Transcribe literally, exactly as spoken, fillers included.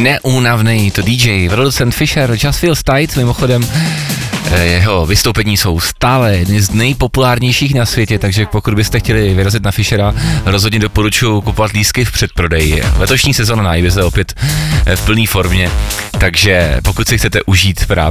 neúnavný, to D J, producent Fisher, Just Feels Tight, mimochodem jeho vystoupení jsou stále jedny z nejpopulárnějších na světě, takže pokud byste chtěli vyrazit na Fishera, rozhodně doporučuji kupovat lístky v předprodeji. Letošní sezona na Ibize opět v plné formě, takže pokud si chcete užít právě